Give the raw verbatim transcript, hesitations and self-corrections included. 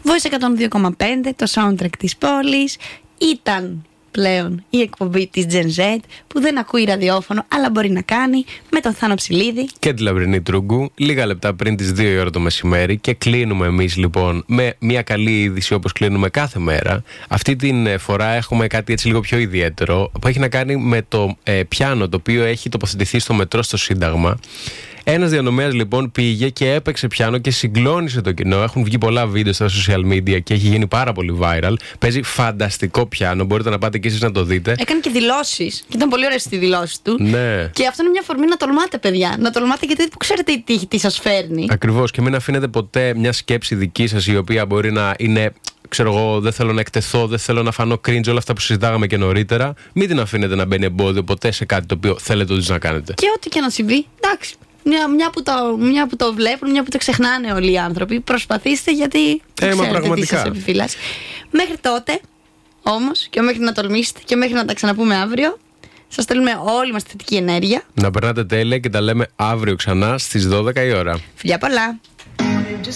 Voice εκατόν δύο κόμμα πέντε, το soundtrack της πόλης. Ήταν πλέον η εκπομπή της Gen Z που δεν ακούει ραδιόφωνο αλλά μπορεί να κάνει, με τον Θάνο Ψηλίδη και τη Λαμπρινή Τρούγκου, λίγα λεπτά πριν τις δύο η ώρα το μεσημέρι. Και κλείνουμε εμείς λοιπόν με μια καλή είδηση, όπως κλείνουμε κάθε μέρα. Αυτή την φορά έχουμε κάτι έτσι λίγο πιο ιδιαίτερο που έχει να κάνει με το ε, πιάνο το οποίο έχει τοποθετηθεί στο μετρό στο Σύνταγμα. Ένας διανομέας λοιπόν πήγε και έπαιξε πιάνο και συγκλώνησε το κοινό. Έχουν βγει πολλά βίντεο στα social media και έχει γίνει πάρα πολύ viral. Παίζει φανταστικό πιάνο. Μπορείτε να πάτε και εσείς να το δείτε. Έκανε και δηλώσεις. Και ήταν πολύ ωραίες οι δηλώσεις του. Ναι. Και αυτό είναι μια φορμή να τολμάτε, παιδιά. Να τολμάτε, γιατί που ξέρετε η τύχη τι σας φέρνει. Ακριβώς. Και μην αφήνετε ποτέ μια σκέψη δική σας η οποία μπορεί να είναι. Ξέρω εγώ, δεν θέλω να εκτεθώ, δεν θέλω να φανώ cringe, όλα αυτά που συζητάγαμε και νωρίτερα. Μην την αφήνετε να μπαίνει εμπόδιο ποτέ σε κάτι το οποίο θέλετε όντως να κάνετε. Και ό,τι και να συμβεί, εντάξει. Μια, μια, που το, μια που το βλέπουν, μια που το ξεχνάνε όλοι οι άνθρωποι. Προσπαθήστε, γιατί ε, ξέρετε τι σας επιφύλασε. Μέχρι τότε, όμως, και μέχρι να τολμήσετε και μέχρι να τα ξαναπούμε αύριο, σας στέλνουμε όλη μας τη θετική ενέργεια. Να περνάτε τέλεια και τα λέμε αύριο ξανά στις δώδεκα η ώρα. Φιλιά πολλά!